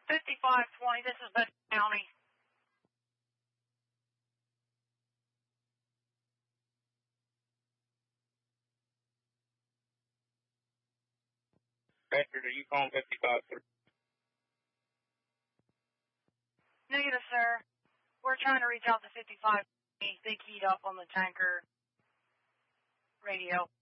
5520, this is Bethel County. Record, are you calling 55? Negative, sir. We're trying to reach out to 55. They keyed up on the tanker radio.